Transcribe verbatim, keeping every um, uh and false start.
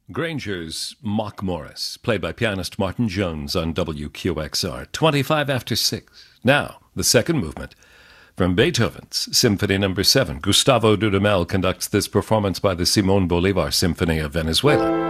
Granger's Mock Morris, played by pianist Martin Jones on W Q X R. twenty-five after six. Now, the second movement. From Beethoven's Symphony Number seven, Gustavo Dudamel conducts this performance by the Simón Bolívar Symphony of Venezuela.